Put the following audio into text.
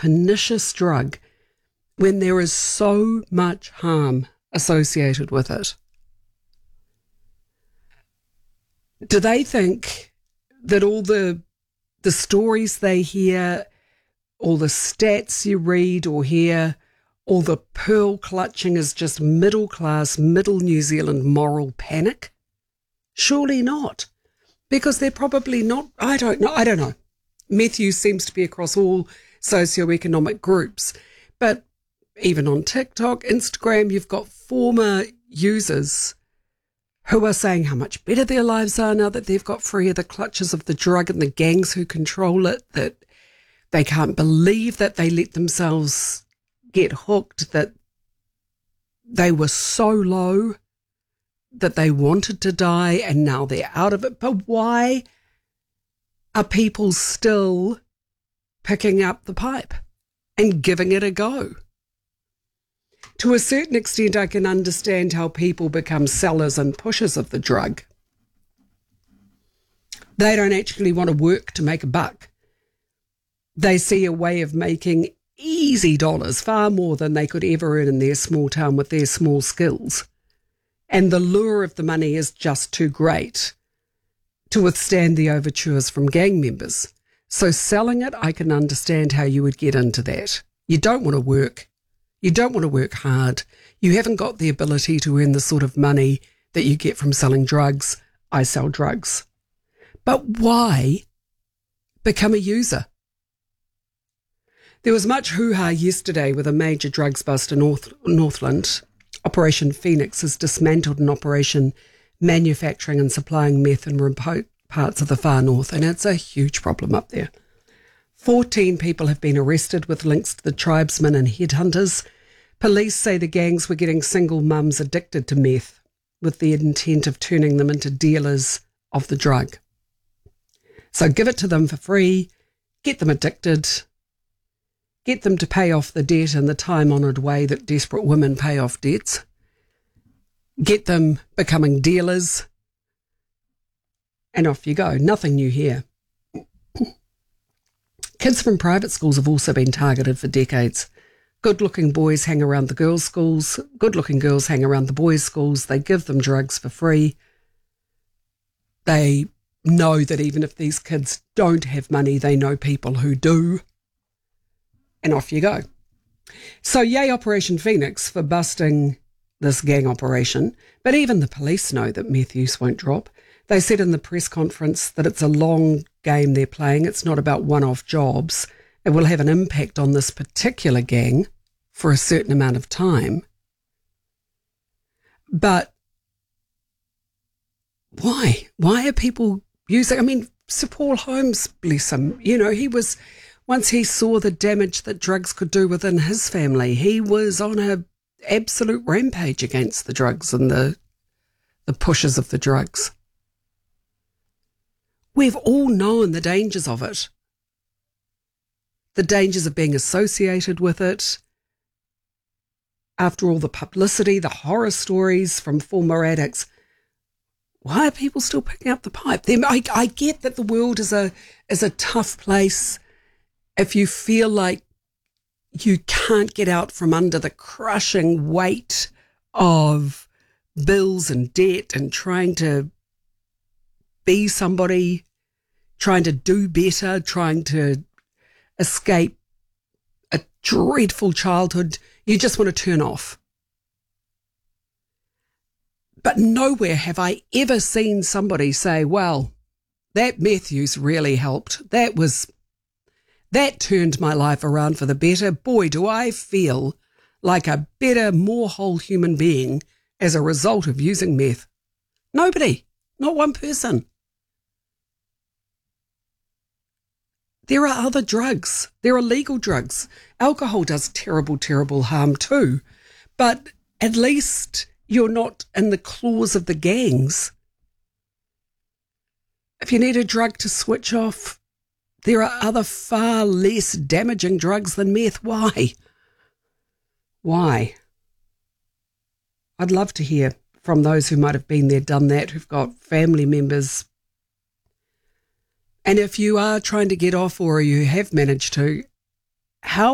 pernicious drug when there is so much harm associated with it? Do they think that all the stories they hear, all the stats you read or hear, all the pearl clutching is just middle class, middle New Zealand moral panic? Surely not. Because they're probably not, I don't know. Meth use seems to be across all socioeconomic groups. But even on TikTok, Instagram, you've got former users who are saying how much better their lives are now that they've got free of the clutches of the drug and the gangs who control it, that they can't believe that they let themselves get hooked, that they were so low that they wanted to die and now they're out of it. But why are people still picking up the pipe and giving it a go? To a certain extent, I can understand how people become sellers and pushers of the drug. They don't actually want to work to make a buck. They see a way of making easy dollars, far more than they could ever earn in their small town with their small skills. And the lure of the money is just too great to withstand the overtures from gang members. So selling it, I can understand how you would get into that. You don't want to work. You don't want to work hard. You haven't got the ability to earn the sort of money that you get from selling drugs. I sell drugs. But why become a user? There was much hoo-ha yesterday with a major drugs bust in Northland. Operation Phoenix has dismantled an operation manufacturing and supplying meth in remote parts of the far north, and it's a huge problem up there. 14 people have been arrested with links to the tribesmen and headhunters. Police say the gangs were getting single mums addicted to meth with the intent of turning them into dealers of the drug. So give it to them for free, get them addicted, get them to pay off the debt in the time-honoured way that desperate women pay off debts, get them becoming dealers, and off you go. Nothing new here. Kids from private schools have also been targeted for decades. Good-looking boys hang around the girls' schools. Good-looking girls hang around the boys' schools. They give them drugs for free. They know that even if these kids don't have money, they know people who do. And off you go. So yay Operation Phoenix for busting this gang operation. But even the police know that meth use won't drop. They said in the press conference that it's a long game they're playing. It's not about one-off jobs. It will have an impact on this particular gang for a certain amount of time. But why? Why are people using... I mean, Sir Paul Holmes, bless him, you know, he was... Once he saw the damage that drugs could do within his family, he was on an absolute rampage against the drugs and the pushes of the drugs. We've all known the dangers of it. The dangers of being associated with it. After all the publicity, the horror stories from former addicts, why are people still picking up the pipe? I get that the world is a tough place. If you feel like you can't get out from under the crushing weight of bills and debt and trying to be somebody, trying to do better, trying to escape a dreadful childhood, you just want to turn off. But nowhere have I ever seen somebody say, well, that meth use really helped. That turned my life around for the better. Boy, do I feel like a better, more whole human being as a result of using meth. Nobody, not one person. There are other drugs. There are legal drugs. Alcohol does terrible, terrible harm too. But at least you're not in the claws of the gangs. If you need a drug to switch off, there are other far less damaging drugs than meth. Why? Why? I'd love to hear from those who might have been there, done that, who've got family members. And if you are trying to get off or you have managed to, how